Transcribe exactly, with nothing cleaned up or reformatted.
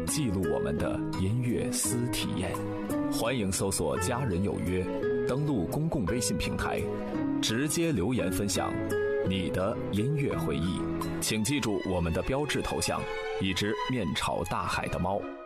记录我们的音乐私体验。欢迎搜索家人有约，登录公共微信平台，直接留言分享你的音乐回忆。请记住我们的标志头像，一只面朝大海的猫。